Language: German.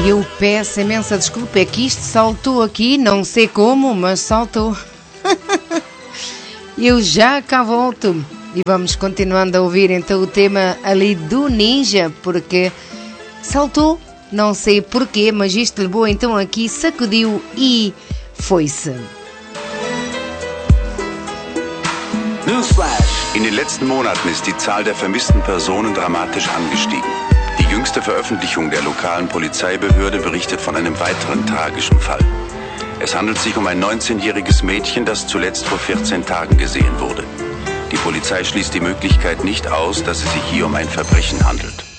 Eu peço imensa desculpa, é que isto saltou aqui, não sei como, mas saltou. Eu já cá volto. E vamos continuando a ouvir então o tema ali do Ninja, porque saltou, não sei porquê, mas isto levou então aqui, sacudiu e foi-se. Newsflash! In den letzten Monaten ist die Zahl der vermissten Personen dramatisch angestiegen. Die jüngste Veröffentlichung der lokalen Polizeibehörde berichtet von einem weiteren tragischen Fall. Es handelt sich um ein 19-jähriges Mädchen, das zuletzt vor 14 Tagen gesehen wurde. Die Polizei schließt die Möglichkeit nicht aus, dass es sich hier um ein Verbrechen handelt.